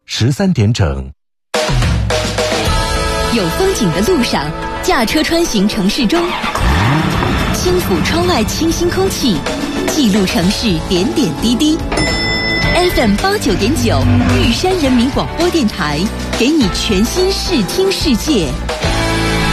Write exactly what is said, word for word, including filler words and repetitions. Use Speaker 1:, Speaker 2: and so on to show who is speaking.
Speaker 1: 十三点整。
Speaker 2: 有风景的路上，驾车穿行城市中，轻抚窗外清新空气，记录城市点点滴滴。F M 八九点九，玉山人民广播电台，给你全新视听世界。